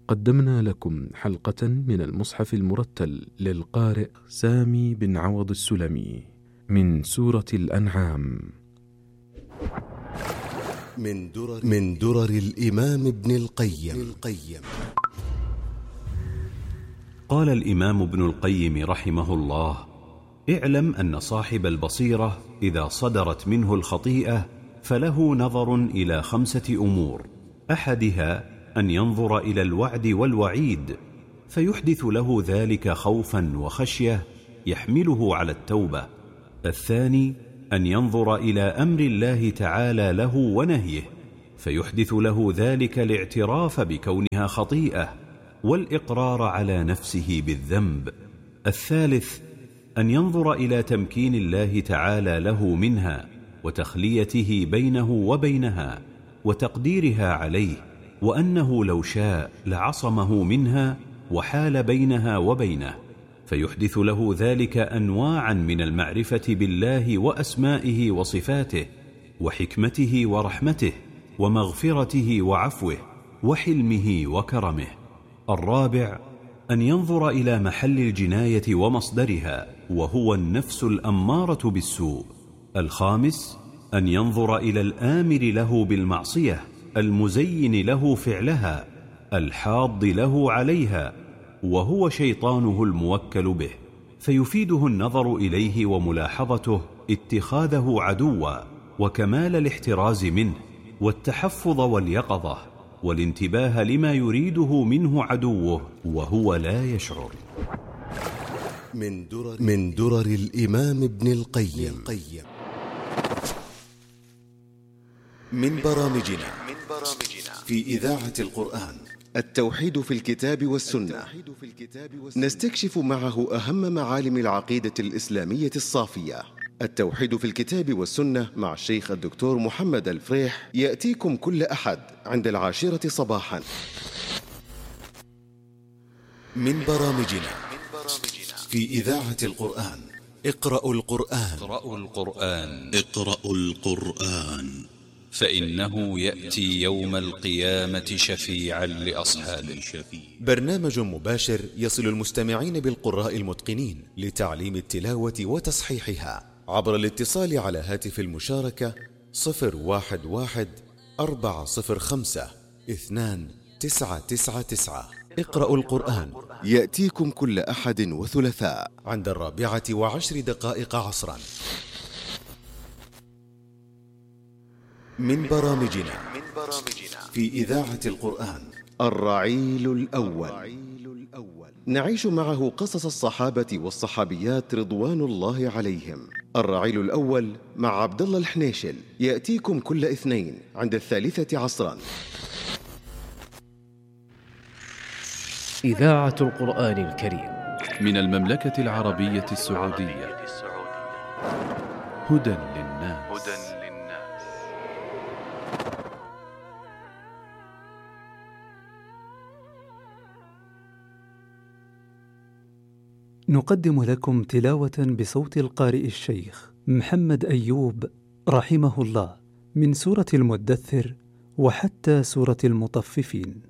قدمنا لكم حلقة من المصحف المرتل للقارئ سامي بن عوض السلمي من سورة الأنعام. من درر الإمام ابن القيم. قال الإمام ابن القيم رحمه الله: اعلم أن صاحب البصيرة إذا صدرت منه الخطيئة فله نظر إلى 5 أمور، أحدها أن ينظر إلى الوعد والوعيد فيحدث له ذلك خوفا وخشية يحمله على التوبة. الثاني أن ينظر إلى أمر الله تعالى له ونهيه فيحدث له ذلك الاعتراف بكونها خطيئة والإقرار على نفسه بالذنب. الثالث أن ينظر إلى تمكين الله تعالى له منها وتخليته بينه وبينها وتقديرها عليه، وأنه لو شاء لعصمه منها وحال بينها وبينه، فيحدث له ذلك أنواعا من المعرفة بالله وأسمائه وصفاته وحكمته ورحمته ومغفرته وعفوه وحلمه وكرمه. الرابع أن ينظر إلى محل الجناية ومصدرها وهو النفس الأمارة بالسوء. الخامس أن ينظر إلى الآمر له بالمعصية المزين له فعلها الحاض له عليها وهو شيطانه الموكل به، فيفيده النظر إليه وملاحظته اتخاذه عدوا وكمال الاحتراز منه والتحفظ واليقظة والانتباه لما يريده منه عدوه وهو لا يشعر. من درر الإمام ابن القيم. من برامجنا في إذاعة القرآن التوحيد في الكتاب والسنة، نستكشف معه أهم معالم العقيدة الإسلامية الصافية. التوحيد في الكتاب والسنة مع الشيخ الدكتور محمد الفريح يأتيكم كل أحد عند 10 صباحا. من برامجنا في إذاعة القرآن اقرأوا القرآن فإنه يأتي يوم القيامة شفيعا لأصحابه. برنامج مباشر يصل المستمعين بالقراء المتقنين لتعليم التلاوة وتصحيحها عبر الاتصال على هاتف المشاركة 011-405-2999. اقرأوا القرآن يأتيكم كل أحد وثلاثاء عند 14:10 عصرا. من برامجنا في إذاعة القرآن الرعيل الأول، نعيش معه قصص الصحابة والصحابيات رضوان الله عليهم. الرعيل الأول مع عبد الله الحنيشل يأتيكم كل اثنين عند 3 عصرا. إذاعة القرآن الكريم من المملكة العربية السعودية. هدى للناس. نقدم لكم تلاوة بصوت القارئ الشيخ محمد أيوب رحمه الله من سورة المدثر وحتى سورة المطففين.